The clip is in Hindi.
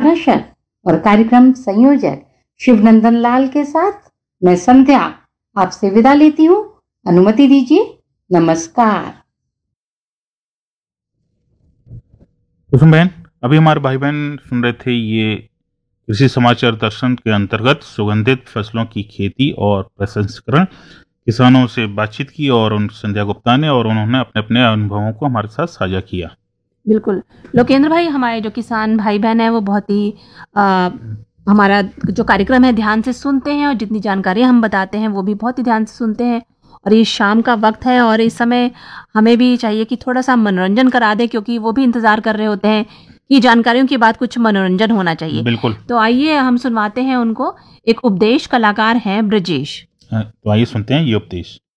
प्रशक और कार्यक्रम संयोजक शिवनंदन लाल के साथ मैं संध्या आपसे विदा लेती हूँ। अनुमति दीजिए। नमस्कार। कुसुम बहन, अभी हमारे भाई बहन सुन रहे थे ये कृषि समाचार दर्शन के अंतर्गत सुगंधित फसलों की खेती और प्रसंस्करण किसानों से बातचीत की और उन संध्या गुप्ता ने, और उन्होंने अपने अपने अनुभवों को हमारे साथ साझा किया। बिल्कुल लोकेंद्र भाई, हमारे जो किसान भाई बहन है वो बहुत ही हमारा जो कार्यक्रम है ध्यान से सुनते हैं और जितनी जानकारी हम बताते हैं वो भी बहुत ही ध्यान से सुनते हैं। और ये शाम का वक्त है और इस समय हमें भी चाहिए कि थोड़ा सा मनोरंजन करा दें, क्योंकि वो भी इंतजार कर रहे होते हैं कि जानकारियों के बाद कुछ मनोरंजन होना चाहिए। बिल्कुल। तो आइए हम सुनवाते हैं उनको। एक उपदेश कलाकार हैं ब्रजेश। तो आइए सुनते हैं ये उपदेश।